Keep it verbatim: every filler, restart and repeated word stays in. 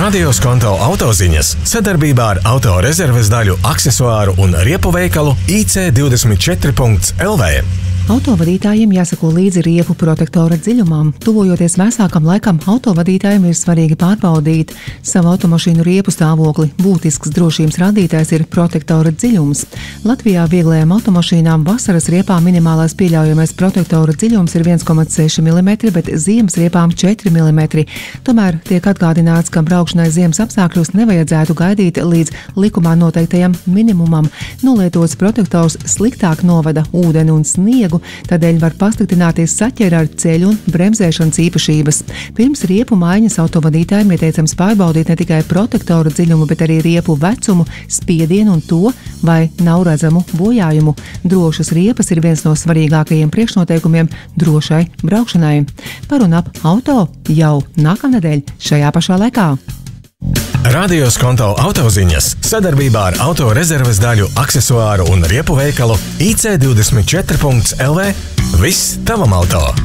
Radio Skonto autoziņas sadarbībā ar autorezerves daļu, aksesuāru un riepu veikalu I C divdesmit četri punkts L V. Autovadītājiem jāsako līdzi riepu protektora dziļumam. Tuvojoties vēsākam laikam, autovadītājiem ir svarīgi pārbaudīt savu automašīnu riepu stāvokli. Būtisks drošības rādītājs ir protektora dziļums. Latvijā vieglajām automašīnām vasaras riepā minimālais pieļaujamais protektora dziļums ir viens komats seši milimetri, bet ziemas riepām četri milimetri. Tomēr tiek atgādināts, ka braukšanai ziemas apstākļos nevajadzētu gaidīt līdz likumā noteiktajam minimumam. Nolietots protektors sliktāk novada ūdeni un sniegu, tādēļ var pasliktināties saķera ar ceļu un bremzēšanas īpašības. Pirms riepu maiņas autovadītājiem ieteicams pārbaudīt ne tikai protektora dziļumu, bet arī riepu vecumu, spiedienu un to, vai nav redzamu bojājumu. Drošas riepas ir viens no svarīgākajiem priekšnoteikumiem drošai braukšanai. Par un ap auto jau nākamnedēļ šajā pašā laikā. Radio Skonto autoziņas sadarbībā ar autorezerves daļu, aksesuāru un riepu veikalu I C divdesmit četri punkts L V. Viss tavam auto!